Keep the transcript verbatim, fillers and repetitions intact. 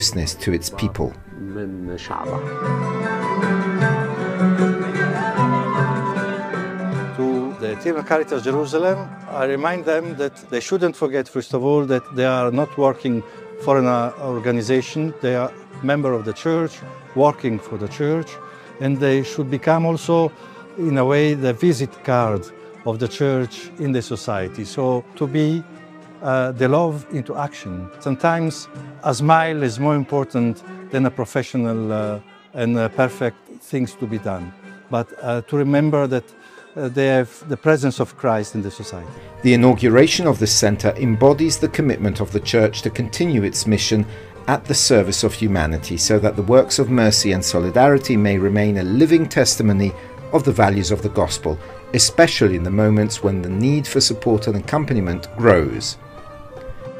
to its people. من شعبها. To the team of Caritas Jerusalem, I remind them that they shouldn't forget, first of all, that they are not working for an organization. They are member of the church, working for the church, and they should become also, in a way, the visit card of the church in the society. So to be uh, the love into action. Sometimes a smile is more important than a professional uh, and uh, perfect things to be done. But uh, to remember that uh, they have the presence of Christ in the society. The inauguration of this centre embodies the commitment of the Church to continue its mission at the service of humanity, so that the works of mercy and solidarity may remain a living testimony of the values of the Gospel, especially in the moments when the need for support and accompaniment grows.